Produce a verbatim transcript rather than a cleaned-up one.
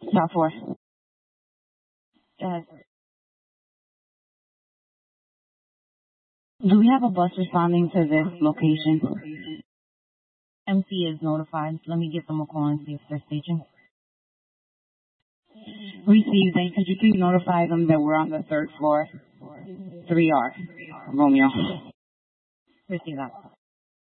Top four. Uh, do we have a bus responding to this location? M C is notified. Let me give them a call and see if they're staging. Received. And could you please notify them that we're on the third floor? three R. Romeo. Receive that.